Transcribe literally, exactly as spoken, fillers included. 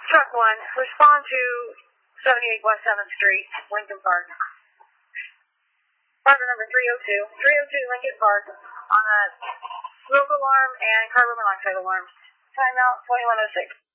Truck one, respond to seventy-eight West seventh Street, Lincoln Park. Driver number three oh two, three oh two Lincoln Park, on a smoke alarm and carbon monoxide alarm. Timeout twenty-one oh six.